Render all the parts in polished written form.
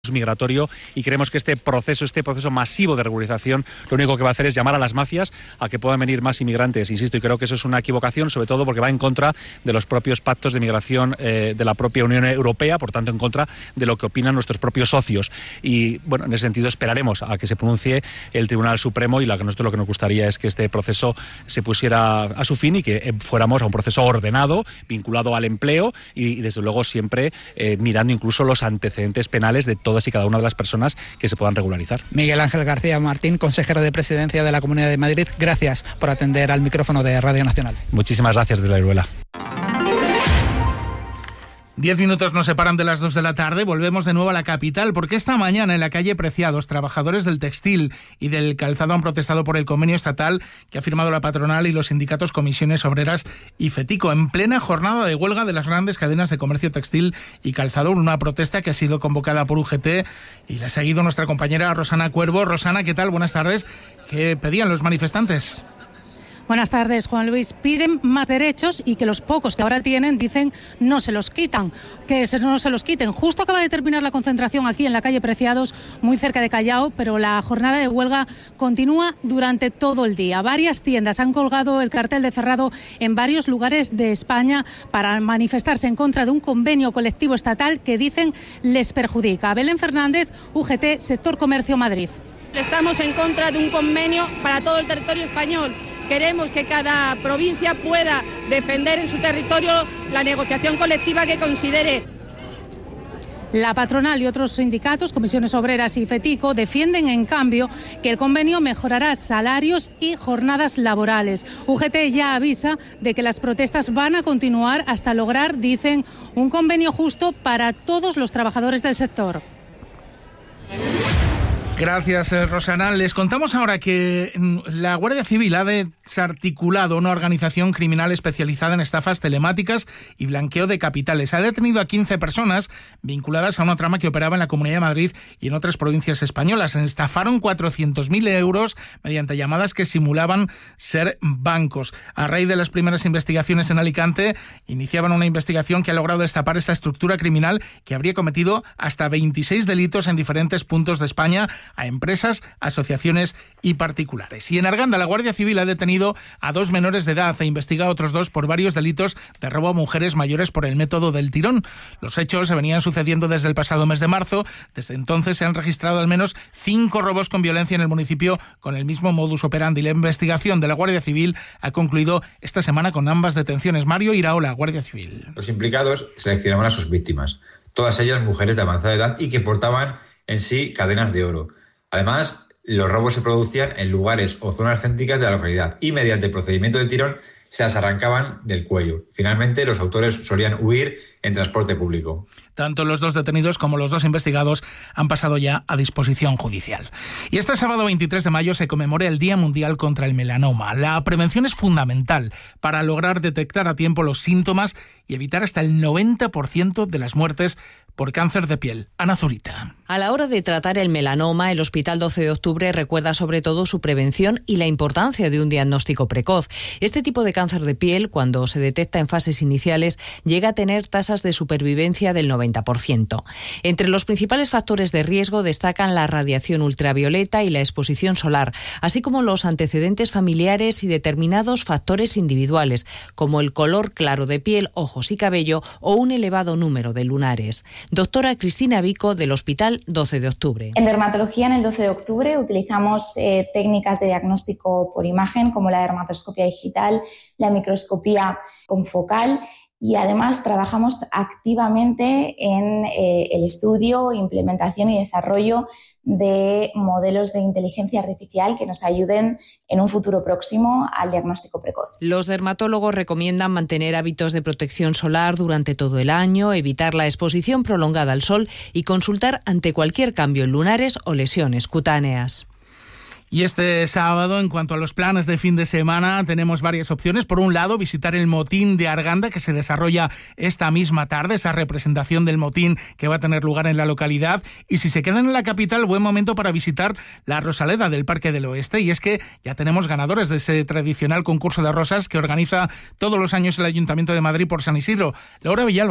migratorio, y creemos que este proceso masivo de regularización lo único que va a hacer es llamar a las mafias a que puedan venir más inmigrantes, insisto, y creo que eso es una equivocación, sobre todo porque va en contra de los propios pactos de migración de la propia Unión Europea, por tanto en contra de lo que opinan nuestros propios socios, y bueno, en ese sentido esperaremos a que se pronuncie el Tribunal Supremo, y nosotros lo que nos gustaría es que este proceso se pusiera a su fin y que fuéramos a un proceso ordenado, vinculado al empleo y desde luego siempre mirando incluso los antecedentes penales de todas y cada una de las personas que se puedan regularizar. Miguel Ángel García Martín, consejero de Presidencia de la Comunidad de Madrid, gracias por atender al micrófono de Radio Nacional. Muchísimas gracias desde la Iruela. 10 minutos nos separan de las 2 de la tarde. Volvemos de nuevo a la capital, porque esta mañana en la calle Preciados, trabajadores del textil y del calzado han protestado por el convenio estatal que ha firmado la patronal y los sindicatos Comisiones Obreras y FETICO, en plena jornada de huelga de las grandes cadenas de comercio textil y calzado. Una protesta que ha sido convocada por UGT y la ha seguido nuestra compañera Rosana Cuervo. Rosana, ¿qué tal? Buenas tardes. ¿Qué pedían los manifestantes? Buenas tardes, Juan Luis. Piden más derechos y que los pocos que ahora tienen, dicen, no se los quitan, no se los quiten. Justo acaba de terminar la concentración aquí en la calle Preciados, muy cerca de Callao, pero la jornada de huelga continúa durante todo el día. Varias tiendas han colgado el cartel de cerrado en varios lugares de España para manifestarse en contra de un convenio colectivo estatal que dicen les perjudica. Belén Fernández, UGT, Sector Comercio, Madrid. Estamos en contra de un convenio para todo el territorio español. Queremos que cada provincia pueda defender en su territorio la negociación colectiva que considere. La patronal y otros sindicatos, Comisiones Obreras y FETICO, defienden en cambio que el convenio mejorará salarios y jornadas laborales. UGT ya avisa de que las protestas van a continuar hasta lograr, dicen, un convenio justo para todos los trabajadores del sector. Gracias, Rosana. Les contamos ahora que la Guardia Civil ha desarticulado una organización criminal especializada en estafas telemáticas y blanqueo de capitales. Ha detenido a 15 personas vinculadas a una trama que operaba en la Comunidad de Madrid y en otras provincias españolas. Estafaron 400.000 euros mediante llamadas que simulaban ser bancos. A raíz de las primeras investigaciones en Alicante, iniciaban una investigación que ha logrado destapar esta estructura criminal que habría cometido hasta 26 delitos en diferentes puntos de España, a empresas, asociaciones y particulares. Y en Arganda, la Guardia Civil ha detenido a 2 menores de edad e investiga a otros 2 por varios delitos de robo a mujeres mayores por el método del tirón. Los hechos se venían sucediendo desde el pasado mes de marzo. Desde entonces se han registrado al menos 5 robos con violencia en el municipio con el mismo modus operandi. La investigación de la Guardia Civil ha concluido esta semana con ambas detenciones. Mario Iraola, Guardia Civil. Los implicados seleccionaban a sus víctimas, todas ellas mujeres de avanzada edad y que portaban en sí cadenas de oro. Además, los robos se producían en lugares o zonas céntricas de la localidad y mediante el procedimiento del tirón se las arrancaban del cuello. Finalmente, los autores solían huir en transporte público. Tanto los 2 detenidos como los 2 investigados han pasado ya a disposición judicial. Y este sábado 23 de mayo se conmemora el Día Mundial contra el Melanoma. La prevención es fundamental para lograr detectar a tiempo los síntomas y evitar hasta el 90% de las muertes por cáncer de piel. Ana Zurita. A la hora de tratar el melanoma, el Hospital 12 de Octubre recuerda sobre todo su prevención y la importancia de un diagnóstico precoz. Este tipo de cáncer de piel, cuando se detecta en fases iniciales, llega a tener tasas de supervivencia del 90%. Entre los principales factores de riesgo destacan la radiación ultravioleta y la exposición solar, así como los antecedentes familiares y determinados factores individuales, como el color claro de piel, ojos y cabello o un elevado número de lunares. Doctora Cristina Vico, del Hospital 12 de Octubre. En dermatología, en el 12 de octubre, utilizamos técnicas de diagnóstico por imagen, como la dermatoscopia digital, la microscopía confocal, y además trabajamos activamente en el estudio, implementación y desarrollo de modelos de inteligencia artificial que nos ayuden en un futuro próximo al diagnóstico precoz. Los dermatólogos recomiendan mantener hábitos de protección solar durante todo el año, evitar la exposición prolongada al sol y consultar ante cualquier cambio en lunares o lesiones cutáneas. Y este sábado, en cuanto a los planes de fin de semana, tenemos varias opciones. Por un lado, visitar el motín de Arganda, que se desarrolla esta misma tarde, esa representación del motín que va a tener lugar en la localidad. Y si se quedan en la capital, buen momento para visitar la Rosaleda del Parque del Oeste. Y es que ya tenemos ganadores de ese tradicional concurso de rosas que organiza todos los años el Ayuntamiento de Madrid por San Isidro. Laura Villalba.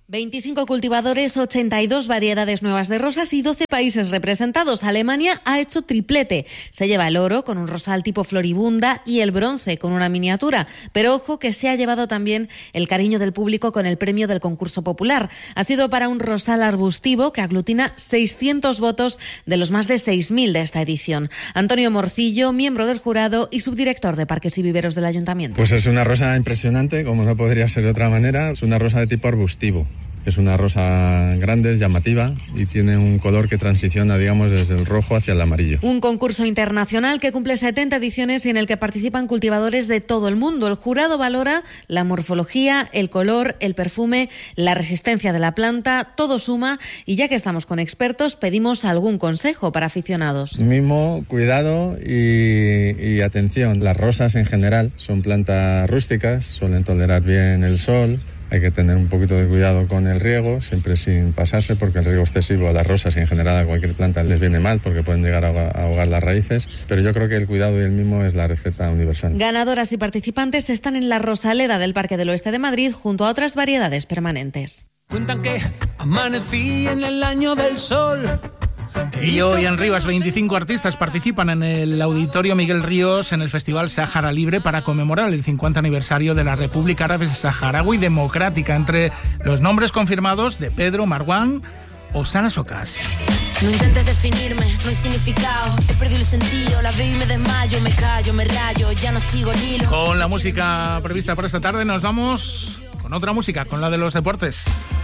25 cultivadores, 82 variedades nuevas de rosas y 12 países representados. Alemania ha hecho triplete. Se lleva el oro con un rosal tipo floribunda y el bronce con una miniatura. Pero ojo que se ha llevado también el cariño del público con el premio del concurso popular. Ha sido para un rosal arbustivo que aglutina 600 votos de los más de 6.000 de esta edición. Antonio Morcillo, miembro del jurado y subdirector de Parques y Viveros del Ayuntamiento. Pues es una rosa impresionante, como no podría ser de otra manera. Es una rosa de tipo arbustivo. Es una rosa grande, es llamativa y tiene un color que transiciona, digamos, desde el rojo hacia el amarillo. Un concurso internacional que cumple 70 ediciones y en el que participan cultivadores de todo el mundo. El jurado valora la morfología, el color, el perfume, la resistencia de la planta, todo suma, y ya que estamos con expertos, pedimos algún consejo para aficionados. Mimo, cuidado y atención. Las rosas en general son plantas rústicas, suelen tolerar bien el sol. Hay que tener un poquito de cuidado con el riego, siempre sin pasarse, porque el riego excesivo a las rosas y en general a cualquier planta les viene mal porque pueden llegar a ahogar las raíces. Pero yo creo que el cuidado y el mimo es la receta universal. Ganadoras y participantes están en la Rosaleda del Parque del Oeste de Madrid junto a otras variedades permanentes. Cuentan que amanecí en el año del sol. Y hoy en Rivas 25 artistas participan en el Auditorio Miguel Ríos en el Festival Sáhara Libre para conmemorar el 50 aniversario de la República Árabe Saharaui Democrática. Entre los nombres confirmados de Pedro, Marwan o Sana Socas. No intentes definirme, no hay significado. He perdido el sentido, la veo y me desmayo. Me callo, me rayo, ya no sigo el hilo. Con la música prevista para esta tarde nos vamos con otra música, con la de los deportes.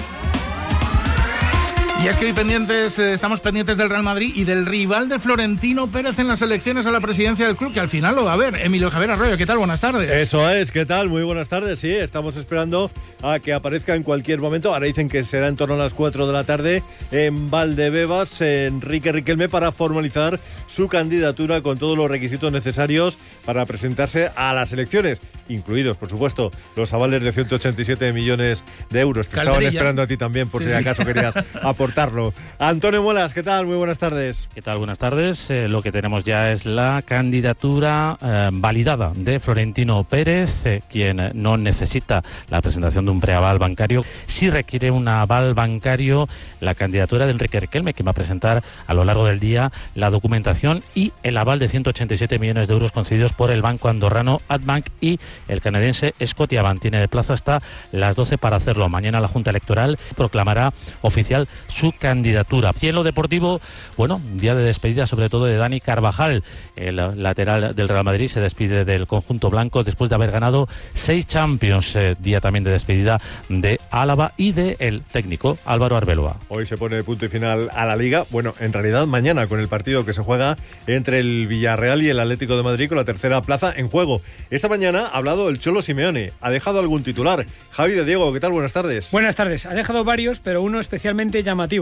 Y es que estamos pendientes del Real Madrid y del rival de Florentino Pérez en las elecciones a la presidencia del club, que al final lo va a ver. Emilio Javier Arroyo, ¿qué tal? Buenas tardes. Eso es, ¿qué tal? Muy buenas tardes, sí, estamos esperando a que aparezca en cualquier momento. Ahora dicen que será en torno a las 4 de la tarde en Valdebebas, Enrique Riquelme, para formalizar su candidatura con todos los requisitos necesarios para presentarse a las elecciones, incluidos, por supuesto, los avales de 187 millones de euros. Te estaban esperando a ti también, por si acaso querías aportarlo. Antonio Muelas, ¿qué tal? Muy buenas tardes. ¿Qué tal? Buenas tardes. Lo que tenemos ya es la candidatura validada de Florentino Pérez, quien no necesita la presentación de un preaval bancario. Sí requiere un aval bancario la candidatura de Enrique Riquelme, que va a presentar a lo largo del día la documentación y el aval de 187 millones de euros concedidos por el banco andorrano Adbank y el canadiense Scotiabank. Tiene de plazo hasta las 12 para hacerlo. Mañana la Junta Electoral proclamará oficial su candidatura. Y en lo deportivo, bueno, día de despedida sobre todo de Dani Carvajal, el lateral del Real Madrid, se despide del conjunto blanco después de haber ganado 6 Champions. Día también de despedida de Álava y de el técnico Álvaro Arbeloa. Hoy se pone punto y final a la Liga. Bueno, en realidad mañana, con el partido que se juega entre el Villarreal y el Atlético de Madrid, con la tercera plaza en juego. Esta mañana ha hablado el Cholo Simeone. ¿Ha dejado algún titular? Javi de Diego, ¿qué tal? Buenas tardes. Buenas tardes. Ha dejado varios, pero uno especialmente llamativo.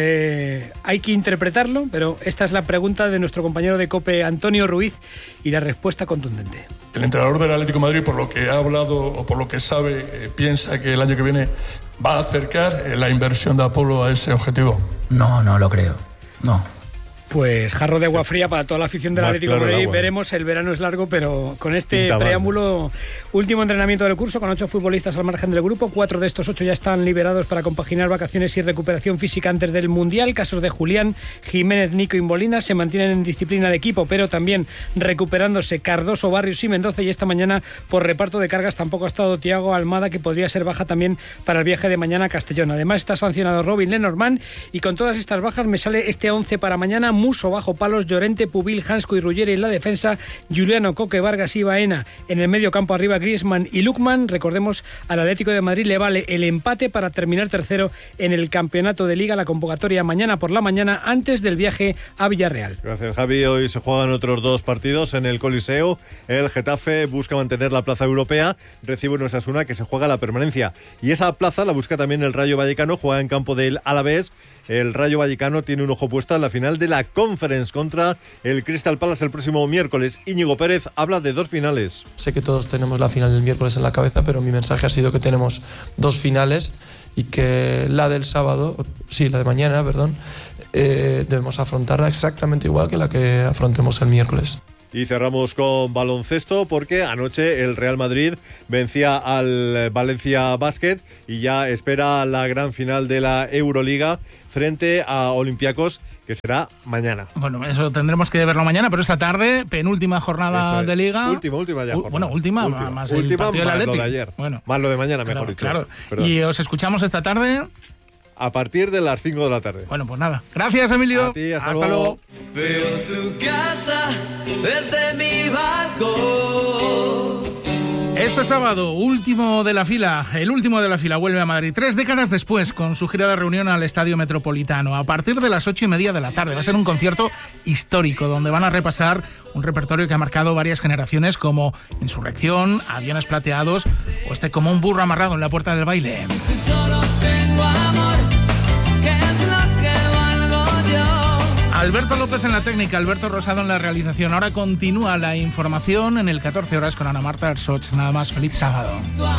Hay que interpretarlo, pero esta es la pregunta de nuestro compañero de COPE, Antonio Ruiz, y la respuesta contundente. El entrenador del Atlético de Madrid, por lo que ha hablado o por lo que sabe, piensa que el año que viene va a acercar la inversión de Apolo a ese objetivo. No lo creo. No. Pues jarro de agua fría para toda la afición del Atlético de Madrid. Veremos, el verano es largo, pero con este preámbulo, último entrenamiento del curso, con 8 futbolistas al margen del grupo. 4 de estos 8 ya están liberados para compaginar vacaciones y recuperación física antes del Mundial. Casos de Julián, Jiménez, Nico y Molina se mantienen en disciplina de equipo, pero también recuperándose Cardoso, Barrios y Mendoza. Y esta mañana, por reparto de cargas, tampoco ha estado Thiago Almada, que podría ser baja también para el viaje de mañana a Castellón. Además está sancionado Robin Lenormand, y con todas estas bajas me sale este 11 para mañana: Muso bajo palos, Llorente, Pubil, Hansko y Ruggeri en la defensa, Juliano, Coque, Vargas y Baena en el medio campo, arriba Griezmann y Lukman. Recordemos, al Atlético de Madrid le vale el empate para terminar tercero en el campeonato de Liga. La convocatoria mañana por la mañana, antes del viaje a Villarreal. Gracias, Javi. Hoy se juegan otros 2 partidos en el Coliseo. El Getafe busca mantener la plaza europea, recibe un Osasuna que se juega la permanencia, y esa plaza la busca también el Rayo Vallecano, juega en campo del Alavés. El Rayo Vallecano tiene un ojo puesto en la final de la Conference contra el Crystal Palace el próximo miércoles. Íñigo Pérez habla de 2 finales. Sé que todos tenemos la final del miércoles en la cabeza, pero mi mensaje ha sido que tenemos 2 finales y que la del sábado, la de mañana, debemos afrontarla exactamente igual que la que afrontemos el miércoles. Y cerramos con baloncesto porque anoche el Real Madrid vencía al Valencia Basket y ya espera la gran final de la Euroliga frente a Olympiacos, que será mañana. Bueno, eso tendremos que verlo mañana, pero esta tarde, penúltima jornada de Liga. Última ya jornada. Bueno, última más el partido del Atleti. Lo de ayer. Bueno. Más lo de mañana, mejor dicho. Claro. Y os escuchamos esta tarde a partir de las 5 de la tarde. Bueno, pues nada. Gracias, Emilio. A ti, hasta luego. Veo tu casa desde mi balcón. Este sábado, el último de la fila, vuelve a Madrid 3 décadas después con su gira de reunión al Estadio Metropolitano. A partir de las 8:30 de la tarde va a ser un concierto histórico donde van a repasar un repertorio que ha marcado varias generaciones como Insurrección, Aviones Plateados o este Como un burro amarrado en la puerta del baile. Solo tengo amor, que es lo que valgo yo. Alberto López en la técnica, Alberto Rosado en la realización. Ahora continúa la información en el 14 horas con Ana Marta Arsoch. Nada más, feliz sábado.